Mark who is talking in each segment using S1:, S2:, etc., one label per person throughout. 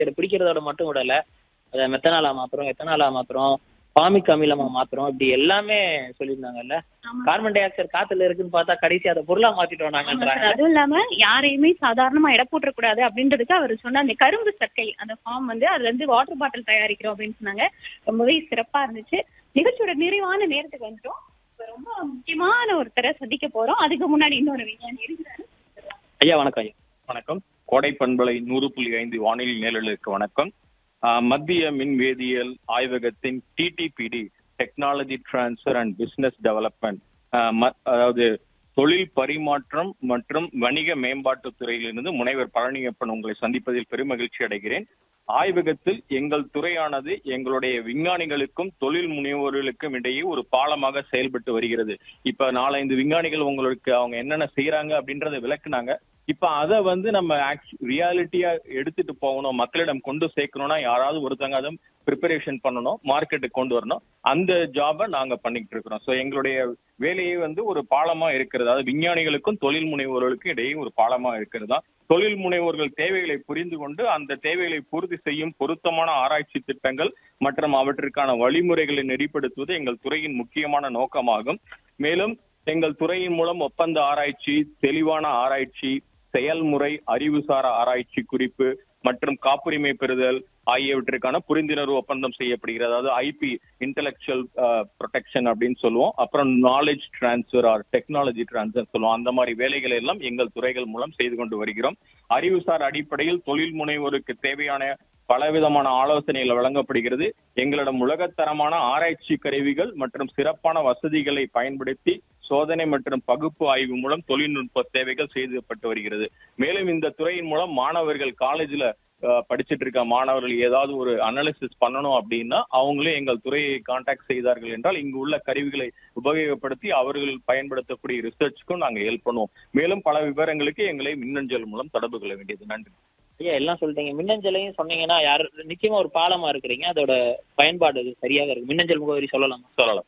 S1: ஆக்சைடை பிடிக்கிறதோட மட்டும் விடல, அத மெத்தனாலா மாத்துறோம், எத்தனாலா மாத்துறோம், பாமிக் அமிலமா மாத்துறோம். இப்படி எல்லாமே சொல்லியிருந்தாங்கல்ல.
S2: ஆமா.
S1: கார்பன் டை ஆக்சைடு காத்துல இருக்குன்னு பார்த்தா கடைசி அதை பொருளா மாத்திட்டோம்
S2: ஆமா
S1: நாங்கன்றாங்க.
S2: சார். அதுவும் இல்லாம யாரையுமே சாதாரணமா எடை போட்டுறக்கூடாது அப்படின்றதுக்கு அவர் சொன்ன அந்த கரும்பு சர்க்கை அந்த ஃபார்ம் வந்து அதுல இருந்து வாட்டர் பாட்டில் தயாரிக்கிறோம் அப்படின்னு சொன்னாங்க. ரொம்பவே சிறப்பா இருந்துச்சு. நிகழ்ச்சியோட நிறைவான நேரத்துக்கு வந்துட்டோம். இப்ப ரொம்ப முக்கியமான ஒருத்தரை சந்திக்க போறோம். அதுக்கு முன்னாடி இன்னொரு விஞ்ஞானி இருக்கிறாரு.
S1: ஐயா வணக்கம் ஐயா.
S3: வணக்கம். கோடை பண்பலை 100.5 வானிலை நேயர்களுக்கு வணக்கம். மத்திய மின் வேதியியல் ஆய்வகத்தின் டிடிபிடி technology transfer and business development, அதாவது தொழில் பரிமாற்றம் மற்றும் வணிக மேம்பாட்டுத் துறையிலிருந்து முனைவர் பழனியப்பன் உங்களை சந்திப்பதில் பெருமகிழ்ச்சி அடைகிறேன். ஆய்வகத்தில் எங்கள் துறையானது எங்களுடைய விஞ்ஞானிகளுக்கும் தொழில் முனைவோர்களுக்கும் இடையே ஒரு பாலமாக செயல்பட்டு வருகிறது. இப்ப 4-5 விஞ்ஞானிகள் உங்களுக்கு அவங்க என்னென்ன செய்யறாங்க அப்படின்றத விளக்குனாங்க. இப்ப அதை நம்ம ரியாலிட்டியா எடுத்துட்டு போகணும், மக்களிடம் கொண்டு சேர்க்கணும்னா யாராவது ஒருத்தங்க அதை ப்ரிப்பரேஷன் பண்ணணும், மார்க்கெட்டுக்கு கொண்டு வரணும். அந்த ஜாபை நாங்க பண்ணிட்டு இருக்கிறோம். ஸோ எங்களுடைய வேலையே ஒரு பாலமா இருக்கிறது, அதாவது விஞ்ஞானிகளுக்கும் தொழில் முனைவோர்களுக்கும் இடையே ஒரு பாலமா இருக்கிறதா. தொழில் முனைவோர்கள் தேவைகளை புரிந்து கொண்டு அந்த தேவைகளை பூர்த்தி செய்யும் பொருத்தமான ஆராய்ச்சி திட்டங்கள் மற்றும் அவற்றிற்கான வழிமுறைகளை நெறிப்படுத்துவது எங்கள் துறையின் முக்கியமான நோக்கமாகும். மேலும் எங்கள் துறையின் மூலம் ஒப்பந்த ஆராய்ச்சி, தெளிவான ஆராய்ச்சி, செயல்முறை, அறிவுசார ஆராய்ச்சி குறிப்பு மற்றும் காப்புரிமை பெறுதல் ஆகியவற்றிற்கான புரிந்துணர்வு ஒப்பந்தம் செய்யப்படுகிறது. அதாவது ஐபி, இன்டெலெக்சுவல் ப்ரொடெக்ஷன் அப்படின்னு சொல்லுவோம். அப்புறம் knowledge transfer R technology transfer சொல்லுவோம். அந்த மாதிரி வேலைகளை எல்லாம் எங்கள் துறைகள் மூலம் செய்து கொண்டு வருகிறோம். அறிவுசார் அடிப்படையில் தொழில் முனைவோருக்கு தேவையான பலவிதமான ஆலோசனைகள் வழங்கப்படுகிறது. எங்களிடம் உலகத்தரமான ஆராய்ச்சி கருவிகள் மற்றும் சிறப்பான வசதிகளை பயன்படுத்தி சோதனை மற்றும் பகுப்பு ஆய்வு மூலம் தொழில்நுட்ப தேவைகள் செய்யப்பட்டு வருகிறது. மேலும் இந்த துறையின் மூலம் மாணவர்கள் காலேஜ்ல படிச்சுட்டு இருக்க மாணவர்கள் ஏதாவது ஒரு அனாலிசிஸ் பண்ணணும் அப்படின்னா அவங்களே எங்கள் துறையை கான்டாக்ட் செய்தார்கள் என்றால் இங்கு உள்ள கருவிகளை உபயோகப்படுத்தி அவர்கள் பயன்படுத்தக்கூடிய ரிசர்ச்சுக்கும் நாங்கள் ஹெல்ப் பண்ணுவோம். மேலும் பல விவரங்களுக்கு எங்களை மின்னஞ்சல் மூலம் தொடர்பு கொள்ள வேண்டியது. நன்றி.
S1: ஐயா எல்லாம் சொல்லிட்டீங்க. மின்னஞ்சலையும் சொன்னீங்கன்னா யார் நிச்சயமா ஒரு பாலமா இருக்கிறீங்க, அதோட பயன்பாடு சரியாக இருக்கு. மின்னஞ்சல் முகவரி சொல்லலாமா?
S3: சொல்லலாம்.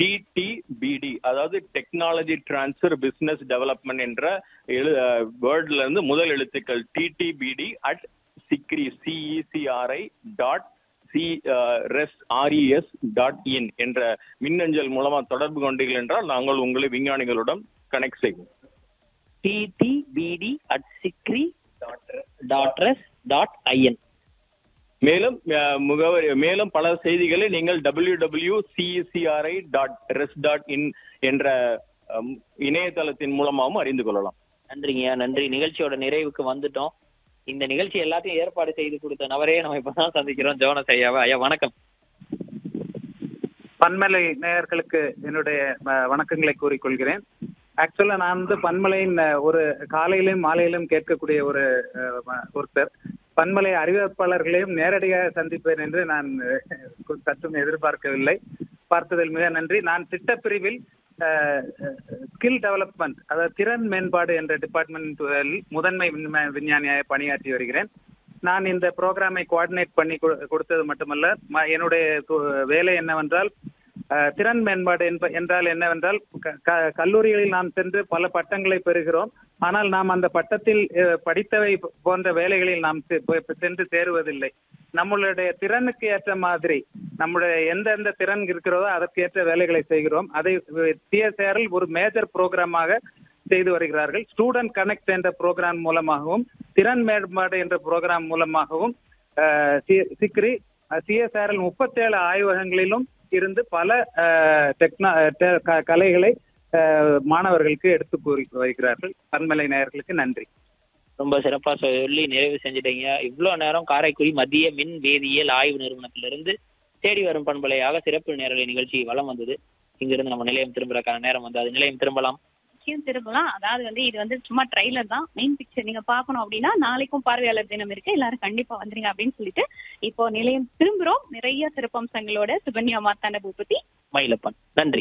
S3: டிடிபிடி, அதாவது டெக்னாலஜி டிரான்ஸ்ஃபர் பிசினஸ் டெவலப்மெண்ட் என்ற வேர்ட்ல இருந்து முதல் எழுத்துக்கள் டிடிபிடி அட் சிக்ரி CECRI .res.in என்ற மின்னஞ்சல் மூலமா தொடர்பு கொண்டீர்கள் என்றால் நாங்கள் உங்களை விஞ்ஞானிகளுடன் கனெக்ட் செய்வோம்.
S1: ttbd@sikri.res.in.
S3: மேலும் பல செய்திகளை நீங்கள் www.cecri.res.in என்ற இணையதளத்தின் மூலமாகவும் அறிந்து கொள்ளலாம்.
S1: நன்றிங்கய்யா, நன்றி. நிகழ்ச்சியோட நிறைவுக்கு வந்துட்டோம். இந்த நிகழ்ச்சி எல்லாத்தையும் ஏற்பாடு செய்து கொடுத்த நபரே நம்ம இப்பதான் சந்திக்கிறோம், ஜோனஸ் ஐயாவை. ஐயா வணக்கம்.
S4: பன்மலை நேயர்களுக்கு என்னுடைய வணக்கங்களை கூறிக்கொள்கிறேன். ஆக்சுவலா நான் பன்மலையின் ஒரு காலையிலும் மாலையிலும் கேட்கக்கூடிய ஒருத்தர். பன்மலை அறிவிப்பாளர்களையும் நேரடியாக சந்திப்பேன் என்று நான் சற்றும் எதிர்பார்க்கவில்லை. பார்த்ததில் மிக நன்றி. நான் திட்டப்பிரிவில் ஸ்கில் டெவலப்மெண்ட், அதாவது திறன் மேம்பாடு என்ற டிபார்ட்மெண்ட் முதன்மை விஞ்ஞானியாக பணியாற்றி வருகிறேன். நான் இந்த ப்ரோக்ராமை கோஆர்டினேட் பண்ணி கொடுத்தது மட்டுமல்ல, என்னுடைய வேலை என்னவென்றால் திறன் மேம்பாடு என்றால் என்னவென்றால் கல்லூரிகளில் நாம் சென்று பல பட்டங்களை பெறுகிறோம். ஆனால் நாம் அந்த பட்டத்தில் படித்தவை போன்ற வேலைகளில் நாம் சென்று சேருவதில்லை. நம்மளுடைய திறனுக்கு ஏற்ற மாதிரி நம்முடைய எந்தெந்த திறன் இருக்கிறதோ அதற்கேற்ற வேலைகளை செய்கிறோம். அதை CSR ஒரு மேஜர் புரோகிராமாக செய்து வருகிறார்கள். ஸ்டூடெண்ட் கனெக்ட் என்ற புரோகிராம் மூலமாகவும் திறன் மேம்பாடு என்ற புரோகிராம் மூலமாகவும் சிக்ரி CSR 37 ஆய்வகங்களிலும் இருந்து பல கலைகளை மாணவர்களுக்கு எடுத்து கூறி வருகிறார்கள். பன்மலை நேயர்களுக்கு நன்றி.
S1: ரொம்ப சிறப்பா சொல்லி நிறைவு செஞ்சுட்டீங்க. இவ்வளவு நேரம் காரைக்குடி மத்திய மின் வேதியியல் ஆய்வு நிறுவனத்திலிருந்து தேடி வரும் பண்பலையாக சிறப்பு நேரலை நிகழ்ச்சி வலம் வந்தது. இங்கிருந்து நம்ம நிலையம் திரும்புறதுக்கான நேரம் வந்து அது நிலையம் திரும்பலாம்.
S2: திரும்பலாம். அதாவது இது சும்மா ட்ரைலர் தான். மெயின் பிக்சர் நீங்க பாக்கணும் அப்படின்னா நாளைக்கும் பார்வையாளர் தினம் இருக்கு, எல்லாரும் கண்டிப்பா வந்துருங்க அப்படின்னு சொல்லிட்டு இப்போ நிலையம் திரும்புறோம். நிறைய சிறப்பம்சங்களோட சுகன்யா மார்த்தாண்ட பூபதி,
S1: மயிலப்பன். நன்றி.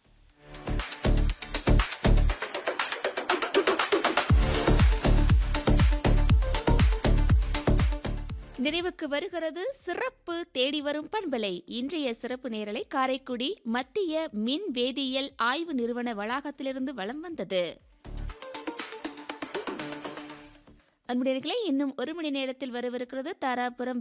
S5: நிறைவுக்கு வருகிறது சிறப்பு தேடி வரும் பண்பலை. இன்றைய சிறப்பு நேரலை காரைக்குடி மத்திய மின் வேதியியல் ஆய்வு நிறுவன வளாகத்திலிருந்து வலம் வந்தது. அன்புடையர்களே, இன்னும் 1 மணி நேரத்தில் வரவிருக்கிறது தாராபுரம்